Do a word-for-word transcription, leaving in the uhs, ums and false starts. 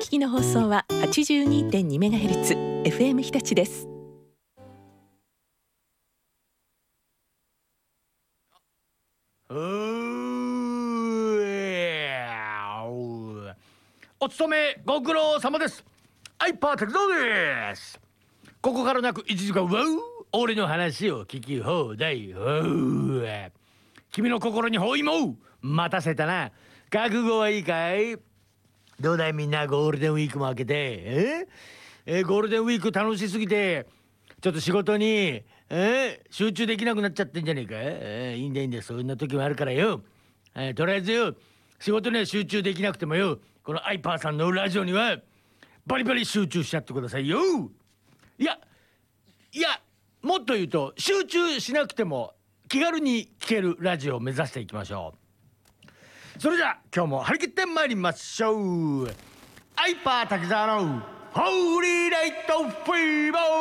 聞きの放送は はちじゅうにてんにメガヘルツ エフエム 日立です。 お勤めご苦労様です。アイパー拓三です。ここからなくいちじかん、わう俺の話を聞き放題。君の心に包囲も待たせたな。覚悟はいいかい？どうだいみんな、ゴールデンウィークも明けてええゴールデンウィーク楽しすぎてちょっと仕事にえ集中できなくなっちゃってんじゃねえか。えいいんだいいんだ、そんな時もあるからよ。えとりあえずよ、仕事には集中できなくてもよ、このアイパーさんのラジオにはバリバリ集中しちゃってくださいよ。いやいやもっと言うと、集中しなくても気軽に聴けるラジオを目指していきましょう。それじゃあ今日も張り切ってまいりましょう。アイパー滝沢のホーリーナイトフィーバー。